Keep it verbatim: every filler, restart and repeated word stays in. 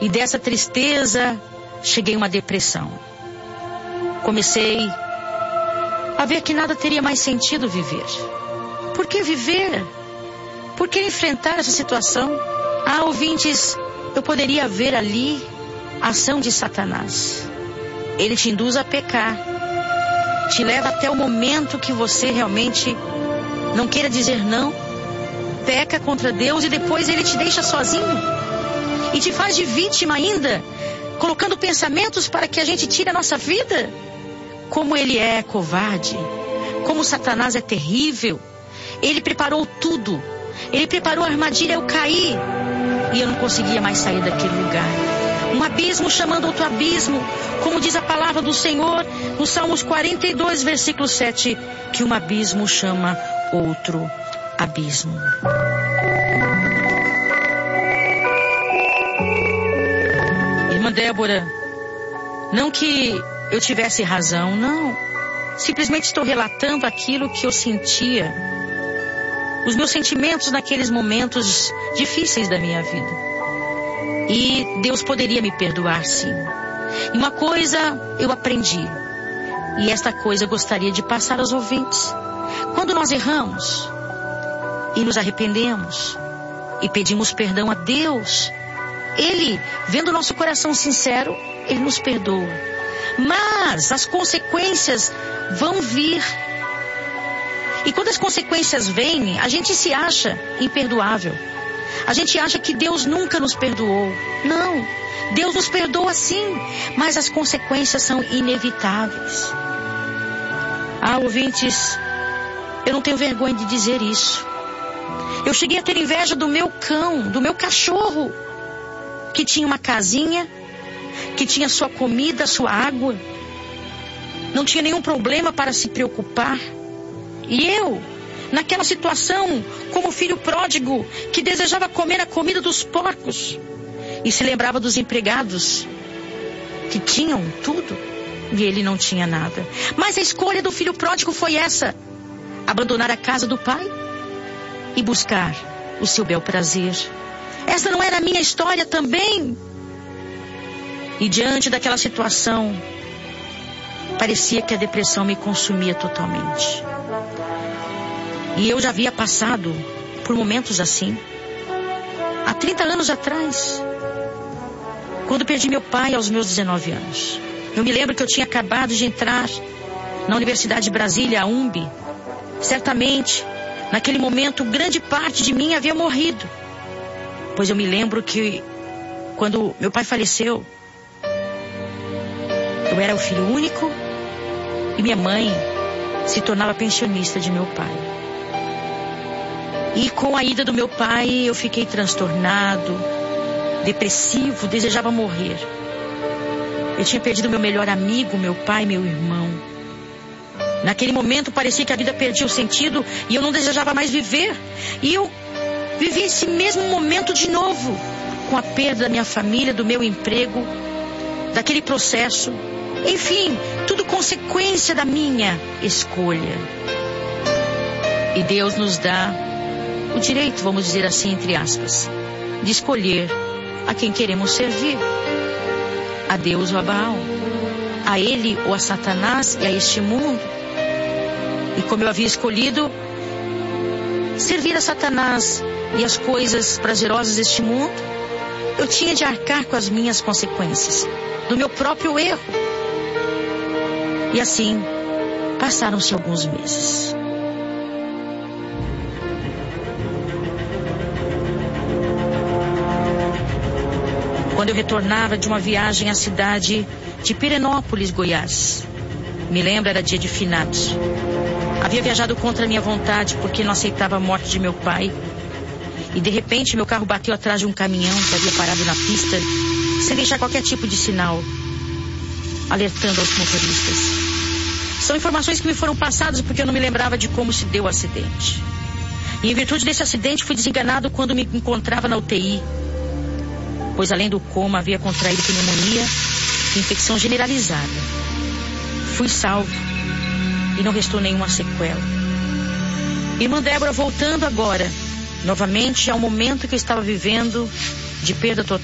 E dessa tristeza, cheguei a uma depressão. Comecei a ver que nada teria mais sentido viver. Por que viver? Por que enfrentar essa situação? Ah, ouvintes, eu poderia ver ali a ação de Satanás. Ele te induz a pecar. Te leva até o momento que você realmente não queira dizer não. Peca contra Deus e depois ele te deixa sozinho. E te faz de vítima ainda, colocando pensamentos para que a gente tire a nossa vida. Como ele é covarde. Como Satanás é terrível. Ele preparou tudo. Ele preparou a armadilha, eu caí. E eu não conseguia mais sair daquele lugar. Um abismo chamando outro abismo. Como diz a palavra do Senhor no Salmos quarenta e dois, versículo sete. Que um abismo chama outro abismo. Irmã Débora, não que eu tivesse razão, não. Simplesmente estou relatando aquilo que eu sentia. Os meus sentimentos naqueles momentos difíceis da minha vida. E Deus poderia me perdoar, sim. E uma coisa eu aprendi. E esta coisa eu gostaria de passar aos ouvintes. Quando nós erramos e nos arrependemos e pedimos perdão a Deus, Ele, vendo o nosso coração sincero, Ele nos perdoa. Mas as consequências vão vir. E quando as consequências vêm, a gente se acha imperdoável. A gente acha que Deus nunca nos perdoou. Não, Deus nos perdoa sim, mas as consequências são inevitáveis. Ah, ouvintes, eu não tenho vergonha de dizer isso. Eu cheguei a ter inveja do meu cão, do meu cachorro, que tinha uma casinha, que tinha sua comida, sua água. Não tinha nenhum problema para se preocupar. E eu, naquela situação, como filho pródigo, que desejava comer a comida dos porcos, e se lembrava dos empregados, que tinham tudo, e ele não tinha nada. Mas a escolha do filho pródigo foi essa: abandonar a casa do pai e buscar o seu bel prazer. Essa não era a minha história também? E diante daquela situação, parecia que a depressão me consumia totalmente. E eu já havia passado por momentos assim. Há trinta anos atrás, quando perdi meu pai aos meus dezenove anos. Eu me lembro que eu tinha acabado de entrar na Universidade de Brasília, a U M B. Certamente, naquele momento, grande parte de mim havia morrido. Pois eu me lembro que, quando meu pai faleceu, eu era o filho único e minha mãe se tornava pensionista de meu pai. E com a ida do meu pai, eu fiquei transtornado, depressivo, desejava morrer. Eu tinha perdido meu melhor amigo, meu pai, meu irmão. Naquele momento parecia que a vida perdia o sentido e eu não desejava mais viver. E eu vivi esse mesmo momento de novo, com a perda da minha família, do meu emprego, daquele processo. Enfim, tudo consequência da minha escolha. E Deus nos dá o direito, vamos dizer assim, entre aspas, de escolher a quem queremos servir. A Deus ou a Baal, a Ele ou a Satanás e a este mundo. E como eu havia escolhido servir a Satanás e as coisas prazerosas deste mundo, eu tinha de arcar com as minhas consequências, do meu próprio erro. E assim, passaram-se alguns meses. Quando eu retornava de uma viagem à cidade de Pirenópolis, Goiás. Me lembro, era dia de finados. Havia viajado contra a minha vontade porque não aceitava a morte de meu pai. E de repente meu carro bateu atrás de um caminhão que havia parado na pista, sem deixar qualquer tipo de sinal, alertando aos motoristas. São informações que me foram passadas porque eu não me lembrava de como se deu o acidente. E em virtude desse acidente fui desenganado quando me encontrava na U T I. Pois além do coma havia contraído pneumonia e infecção generalizada. Fui salvo e não restou nenhuma sequela. Irmã Débora, voltando agora, novamente ao momento que eu estava vivendo de perda total.